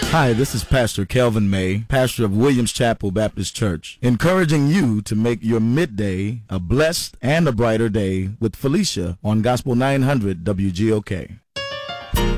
Hi, this is Pastor Kelvin May, pastor of Williams Chapel Baptist Church, encouraging you to make your midday a blessed and a brighter day with Felicia on Gospel 900 WGOK.